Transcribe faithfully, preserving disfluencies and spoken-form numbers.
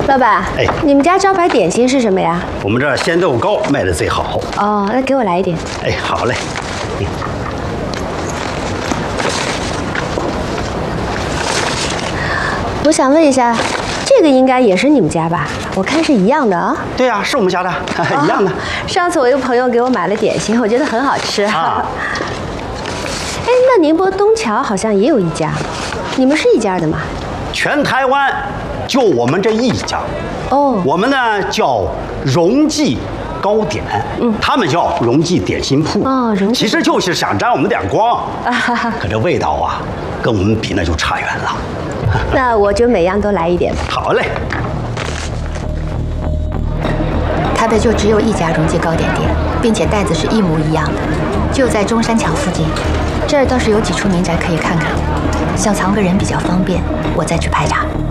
老板， 哎， 你们家招牌点心是什么呀？ 我们这儿鲜豆糕卖的最好。 哦，那给我来一点。 哎，好嘞。 我想问一下，这个应该也是你们家吧？我看是一样的啊。 对呀、啊，是我们家的，一样的。 上次我一个朋友给我买了点心，我觉得很好吃。 啊。 哎，那宁波东桥好像也有一家，你们是一家的吗？ 全台湾就我们这一家。 哦。 我们呢叫荣记糕点，嗯，他们叫荣记点心铺。 哦，荣记。 其实就是想沾我们点光。 啊哈哈。 可这味道啊，跟我们比那就差远了。 那我就每样都来一点吧。 好嘞。 它的就只有一家荣记糕点店，并且袋子是一模一样的，就在中山桥附近。这儿倒是有几处民宅可以看看，想藏个人比较方便，我再去排查。